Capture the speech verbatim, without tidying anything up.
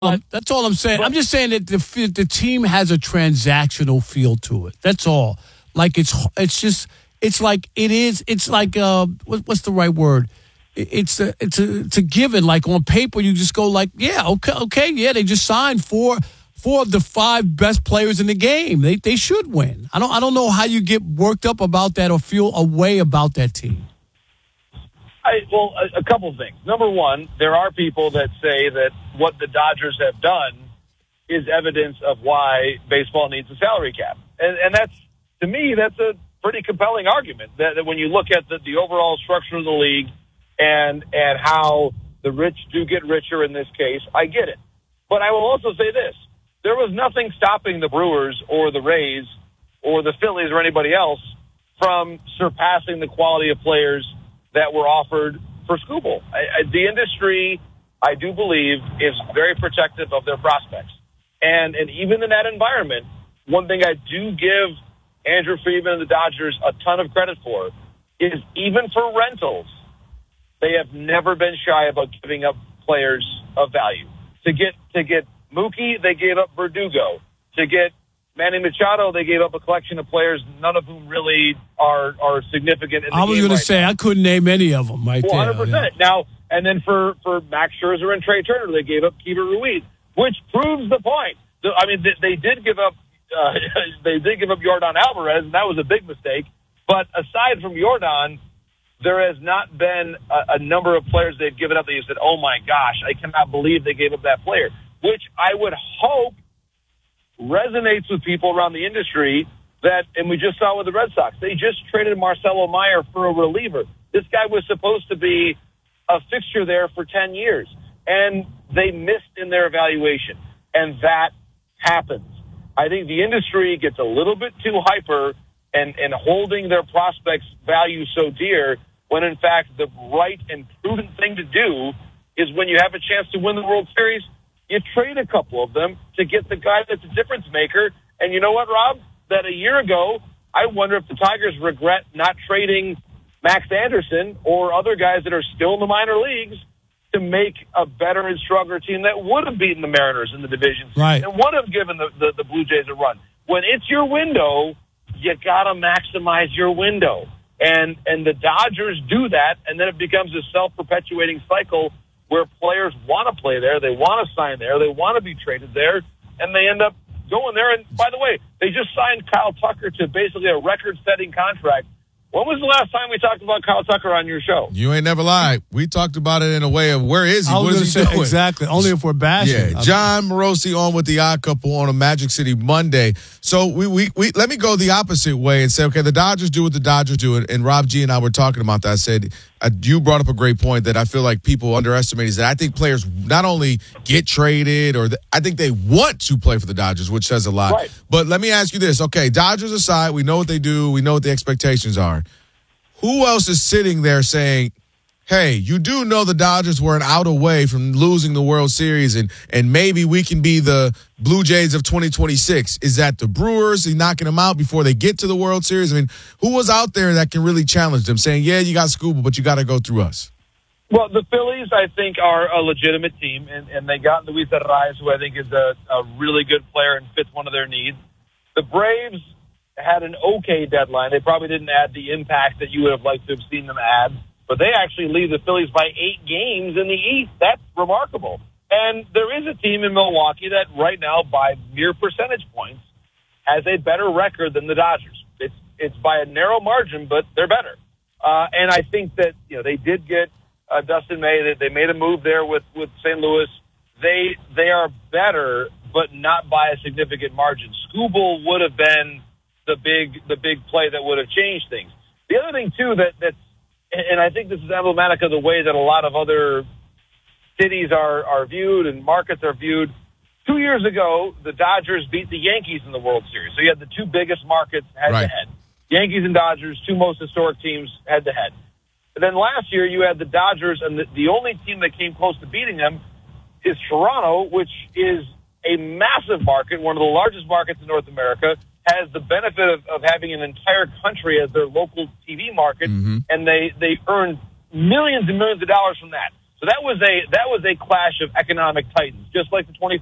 Um, that's all I'm saying. But, I'm just saying that the the team has a transactional feel to it. That's all. Like it's it's just it's like it is. It's like uh, what, what's the right word? It's a it's a it's a given. Like on paper, you just go like, yeah, okay, okay, yeah. They just signed four four of the five best players in the game. They they should win. I don't I don't know how you get worked up about that or feel a way about that team. I, well, a, a couple things. Number one, there are people that say that what the Dodgers have done is evidence of why baseball needs a salary cap. And, and that's, to me, that's a pretty compelling argument, that, that when you look at the, the overall structure of the league and and how the rich do get richer in this case, I get it. But I will also say this. There was nothing stopping the Brewers or the Rays or the Phillies or anybody else from surpassing the quality of players that were offered for Skubal. I, I, the industry, I do believe, is very protective of their prospects. And and even in that environment, one thing I do give Andrew Friedman and the Dodgers a ton of credit for is even for rentals, they have never been shy about giving up players of value. To get to get Mookie, they gave up Verdugo. To get Manny Machado, they gave up a collection of players, none of whom really are are significant in the I was going to right say, now. I couldn't name any of them right well, one hundred percent. there. Yeah. Now, and then for, for Max Scherzer and Trey Turner, they gave up Keibert Ruiz, which proves the point. The, I mean, they, they did give up uh, they did give up Yordan Alvarez, and that was a big mistake. But aside from Yordan, there has not been a, a number of players they've given up that you said, oh, my gosh, I cannot believe they gave up that player, which I would hope resonates with people around the industry that, and we just saw with the Red Sox, they just traded Marcelo Meyer for a reliever. This guy was supposed to be a fixture there for ten years, and they missed in their evaluation, and that happens. I think the industry gets a little bit too hyper and, and holding their prospects' value so dear when, in fact, the right and prudent thing to do is when you have a chance to win the World Series, you trade a couple of them to get the guy that's a difference maker. And you know what, Rob? That a year ago, I wonder if the Tigers regret not trading Max Anderson or other guys that are still in the minor leagues to make a better and stronger team that would have beaten the Mariners in the division right. and would have given the, the, the Blue Jays a run. When it's your window, you got to maximize your window. And, and the Dodgers do that, and then it becomes a self-perpetuating cycle where players want to play there, they want to sign there, they want to be traded there, and they end up going there. And by the way, they just signed Kyle Tucker to basically a record-setting contract. When was the last time we talked about Kyle Tucker on your show? You ain't never lied. We talked about it in a way of where is he? I was what is he say, doing? Exactly. Only if we're bashing. Yeah, John Morosi on with the Odd Couple on a Magic City Monday. So we, we we let me go the opposite way and say, okay, the Dodgers do what the Dodgers do, and, and Rob G and I were talking about that. I said uh, you brought up a great point that I feel like people underestimate is that I think players not only get traded or the, I think they want to play for the Dodgers, which says a lot. Right. But let me ask you this: okay, Dodgers aside, we know what they do, we know what the expectations are. Who else is sitting there saying, hey, you do know the Dodgers were an out away from losing the World Series, and and maybe we can be the Blue Jays of twenty twenty-six? Is that the Brewers? He knocking them out before they get to the World Series? I mean, who was out there that can really challenge them, saying, yeah, you got Skubal, but you got to go through us? Well, the Phillies, I think, are a legitimate team, and, and they got Luis Arraez, who I think is a, a really good player and fits one of their needs. The Braves had an okay deadline. They probably didn't add the impact that you would have liked to have seen them add, but they actually lead the Phillies by eight games in the East. That's remarkable. And there is a team in Milwaukee that right now, by mere percentage points, has a better record than the Dodgers. It's it's by a narrow margin, but they're better. Uh, and I think that, you know, they did get uh, Dustin May. They, they made a move there with, with Saint Louis. They they are better, but not by a significant margin. Skubal would have been the big the big play that would have changed things. The other thing, too, that that's, and I think this is emblematic of the way that a lot of other cities are, are viewed and markets are viewed. Two years ago, the Dodgers beat the Yankees in the World Series. So you had the two biggest markets head-to-head. Right. Yankees and Dodgers, two most historic teams head-to-head. And then last year, you had the Dodgers, and the, the only team that came close to beating them is Toronto, which is a massive market, one of the largest markets in North America, has the benefit of, of having an entire country as their local T V market, mm-hmm. and they, they earn millions and millions of dollars from that. So that was a that was a clash of economic titans, just like the twenty